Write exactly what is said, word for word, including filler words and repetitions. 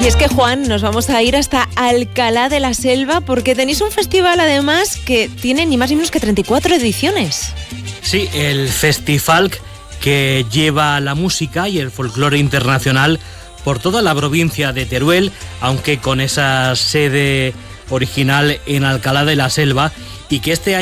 Y es que, Juan, nos vamos a ir hasta Alcalá de la Selva porque tenéis un festival, además, que tiene ni más ni menos que treinta y cuatro ediciones. Sí, el Festifolk, que lleva la música y el folclore internacional por toda la provincia de Teruel, aunque con esa sede original en Alcalá de la Selva, y que este año